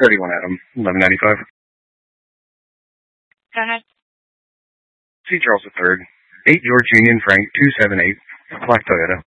31 Adam, 1195. Go ahead. C. Charles III, 8 George Union Frank 278, Black Toyota.